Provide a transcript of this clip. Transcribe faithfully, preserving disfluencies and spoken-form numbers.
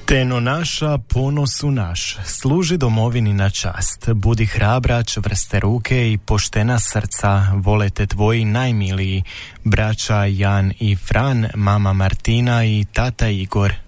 Teno naša, ponosu naš, služi domovini na čast, budi hrabra, čvrste ruke i poštena srca, vole te tvoji najmiliji, braća Jan i Fran, mama Martina i tata Igor.